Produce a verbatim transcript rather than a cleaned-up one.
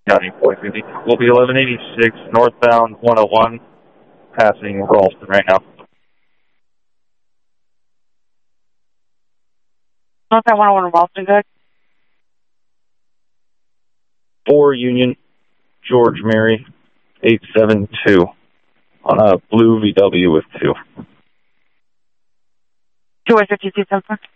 County four fifty. We'll be eleven eighty-six northbound one oh one, passing Ralston right now. Northbound one oh one Ralston, good. four Union, George Mary, eight seven two, on a blue V W with two. two fifty-two, seven four.